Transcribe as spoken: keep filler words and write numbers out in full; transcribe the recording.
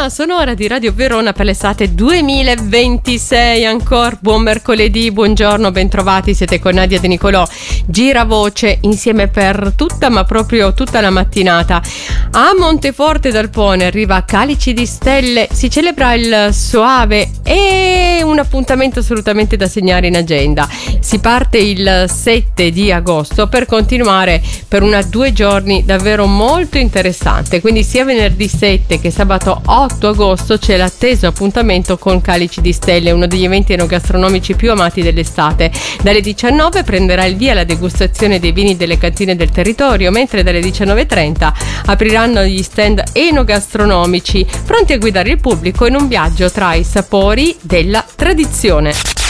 colonna sonora di Radio Verona per l'estate duemilaventisei. Ancora buon mercoledì, buongiorno, bentrovati, siete con Nadia De Nicolò, Giravoce, insieme per tutta, ma proprio tutta la mattinata. A Monteforte d'Alpone arriva Calici di Stelle, si celebra il Soave e un appuntamento assolutamente da segnare in agenda. Si parte il sette di agosto per continuare per una due giorni davvero molto interessante, quindi sia venerdì sette che sabato otto agosto c'è l'atteso appuntamento con Calici di Stelle, uno degli eventi enogastronomici più amati dell'estate. Dalle diciannove prenderà il via la degustazione dei vini delle cantine del territorio, mentre dalle diciannove e trenta apriranno gli stand enogastronomici pronti a guidare il pubblico in un viaggio tra i sapori della tradizione.